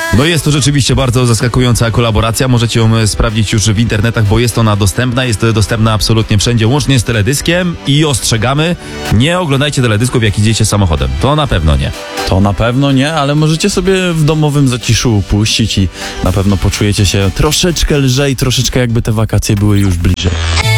No jest to rzeczywiście bardzo zaskakująca kolaboracja. Możecie ją sprawdzić już w internetach, bo jest ona dostępna. Jest dostępna absolutnie wszędzie, łącznie z teledyskiem. I ostrzegamy, nie oglądajcie teledysków, jak idziecie samochodem. To na pewno nie. To na pewno nie, ale możecie sobie w domowym zaciszu puścić i na pewno poczujecie się troszeczkę lżej, troszeczkę jakby te wakacje były już bliżej.